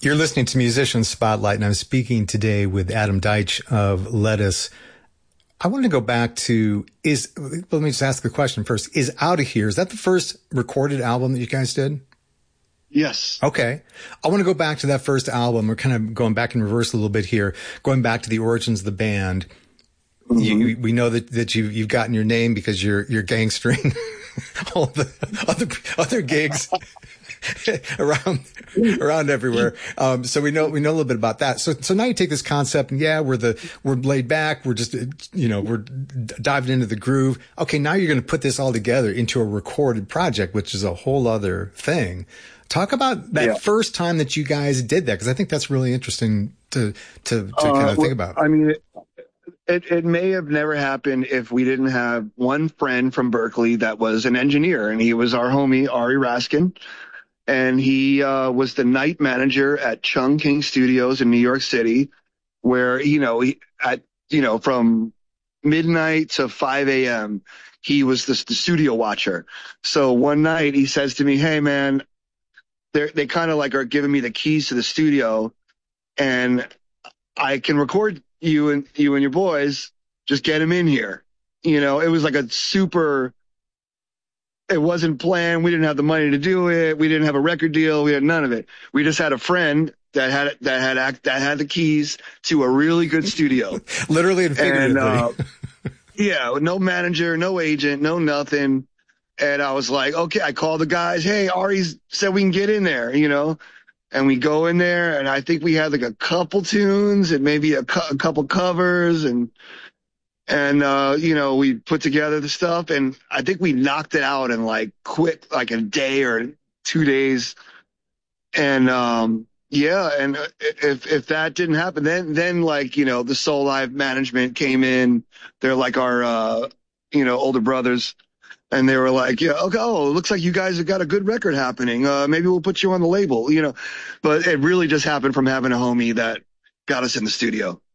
You're listening to Musician Spotlight, and I'm speaking today with Adam Deitch of Lettuce. I want to go back to, let me just ask the question first. Is Outta Here, is that the first recorded album that you guys did? Yes. Okay. I want to go back to that first album. We're kind of going back in reverse a little bit here, going back to the origins of the band. Mm-hmm. We know that you've gotten your name because you're gangstering all the other gigs around everywhere. So we know a little bit about that. So now you take this concept and we're laid back. We're just, we're diving into the groove. Okay. Now you're going to put this all together into a recorded project, which is a whole other thing. Talk about that first time that you guys did that. Cause I think that's really interesting to kind of think about. I mean, it may have never happened if we didn't have one friend from Berkeley that was an engineer, and he was our homie, Ari Raskin. And he was the night manager at Chung King Studios in New York City, where, from midnight to 5 a.m., he was the studio watcher. So one night he says to me, "Hey, man, they kind of like are giving me the keys to the studio, and I can record you and your boys. Just get them in here." It was like it wasn't planned. We didn't have the money to do it. We didn't have a record deal. We had none of it. We just had a friend that had the keys to a really good studio. Literally and figuratively. And, no manager, no agent, no nothing. And I was like, okay, I called the guys. Hey, Ari said we can get in there, and we go in there, and I think we had like a couple tunes and maybe a couple covers, and we put together the stuff, and I think we knocked it out in like a day or 2 days. And, and if that didn't happen, then like, the Soul Live management came in. They're like our, older brothers. And they were like, it looks like you guys have got a good record happening. Maybe we'll put you on the label, but it really just happened from having a homie that got us in the studio.